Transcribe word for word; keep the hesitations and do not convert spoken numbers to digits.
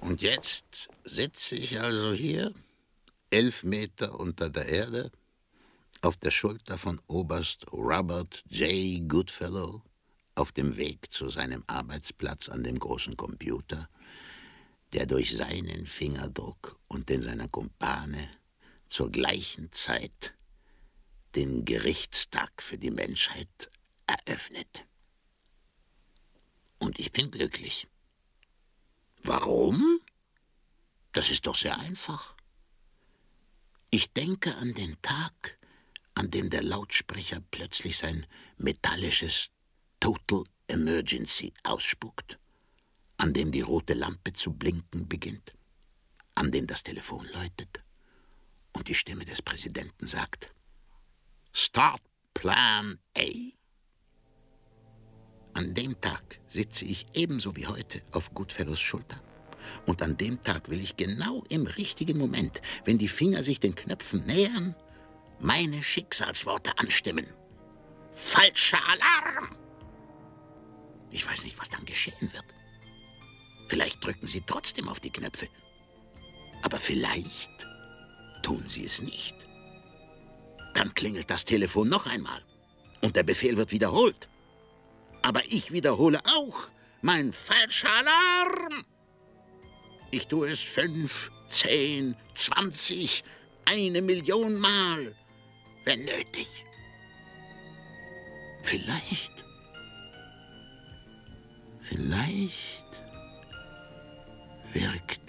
Und jetzt sitze ich also hier, elf Meter unter der Erde, auf der Schulter von Oberst Robert J. Goodfellow, auf dem Weg zu seinem Arbeitsplatz an dem großen Computer, der durch seinen Fingerdruck und den seiner Kumpane zur gleichen Zeit den Gerichtstag für die Menschheit eröffnet. Und ich bin glücklich. Warum? Das ist doch sehr einfach. Ich denke an den Tag, an dem der Lautsprecher plötzlich sein metallisches Total Emergency ausspuckt, an dem die rote Lampe zu blinken beginnt, an dem das Telefon läutet und die Stimme des Präsidenten sagt: Start Plan A. An dem Tag sitze ich ebenso wie heute auf Goodfellows Schulter. Und an dem Tag will ich genau im richtigen Moment, wenn die Finger sich den Knöpfen nähern, meine Schicksalsworte anstimmen. Falscher Alarm! Ich weiß nicht, was dann geschehen wird. Vielleicht drücken Sie trotzdem auf die Knöpfe. Aber vielleicht tun Sie es nicht. Dann klingelt das Telefon noch einmal und der Befehl wird wiederholt. Aber ich wiederhole auch mein falscher Alarm. Ich tue es fünf, zehn, zwanzig, eine Million Mal, wenn nötig. Vielleicht, vielleicht wirkt